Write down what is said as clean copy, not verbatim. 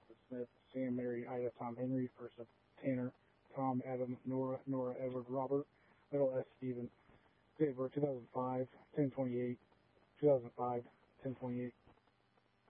Joseph Smith, Sam, Mary, Ida, Tom, Henry. First of Tanner, Tom, Adam, Nora, Edward, Robert. Middle S. Stephen. Date of birth 2005, 10/28. 2005, 10/28.